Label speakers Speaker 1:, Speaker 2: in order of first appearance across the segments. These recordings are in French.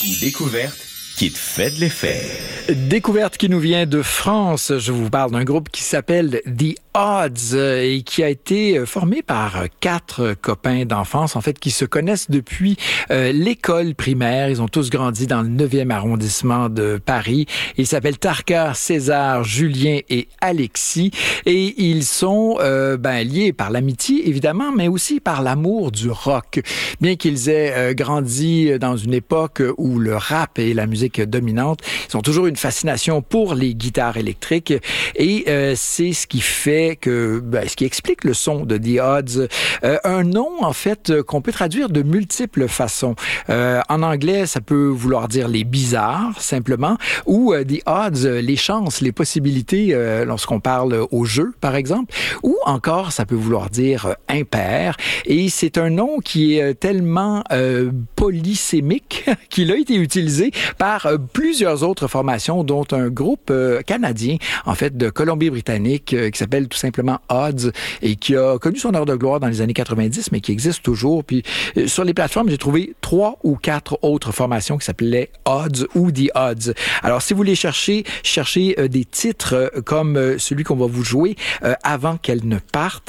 Speaker 1: Une découverte qui te fait de l'effet.
Speaker 2: Découverte qui nous vient de France. Je vous parle d'un groupe qui s'appelle The Odds et qui a été formé par 4 copains d'enfance, en fait, qui se connaissent depuis l'école primaire. Ils ont tous grandi dans le 9e arrondissement de Paris. Ils s'appellent Tarka, César, Julien et Alexis. Et ils sont liés par l'amitié, évidemment, mais aussi par l'amour du rock. Bien qu'ils aient grandi dans une époque où le rap et la musique dominante, ils ont toujours une fascination pour les guitares électriques et c'est ce qui fait que, ce qui explique le son de The Odds. Un nom, en fait, qu'on peut traduire de multiples façons. En anglais, ça peut vouloir dire les bizarres, simplement, ou The Odds, les chances, les possibilités, lorsqu'on parle au jeu, par exemple, ou encore, ça peut vouloir dire impair. Et c'est un nom qui est tellement polysémique qu'il a été utilisé par plusieurs autres formations, dont un groupe canadien, en fait, de Colombie-Britannique, qui s'appelle tout simplement Odds, et qui a connu son heure de gloire dans les années 90, mais qui existe toujours. Puis sur les plateformes, j'ai trouvé 3 ou 4 autres formations qui s'appelaient Odds ou The Odds. Alors, si vous voulez chercher des titres comme celui qu'on va vous jouer, Avant qu'elle ne parte,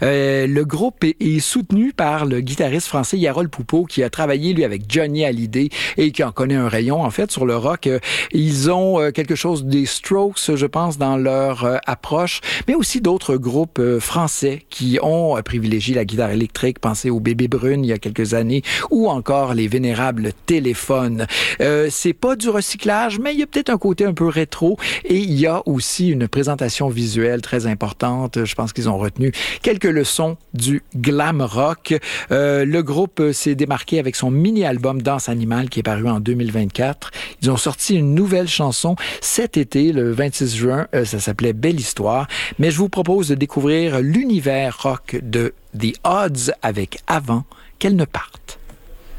Speaker 2: le groupe est soutenu par le guitariste français Yarol Poupeau, qui a travaillé, lui, avec Johnny Hallyday et qui en connaît un rayon, en fait, sur le rock. Ils ont quelque chose des Strokes, je pense, dans leur approche, mais aussi d'autres groupes français qui ont privilégié la guitare électrique. Pensez au Bébé Brune il y a quelques années, ou encore les vénérables Téléphones. C'est pas du recyclage, mais il y a peut-être un côté un peu rétro, et il y a aussi une présentation visuelle très importante. Je pense qu'ils ont retenu quelques leçons du glam rock. Le groupe s'est démarqué avec son mini-album Danse Animale qui est paru en 2024. Ils ont sorti une nouvelle chanson cet été, le 26 juin. Ça s'appelait Belle Histoire. Mais je vous propose de découvrir l'univers rock de The Odds avec Avant qu'elle ne parte.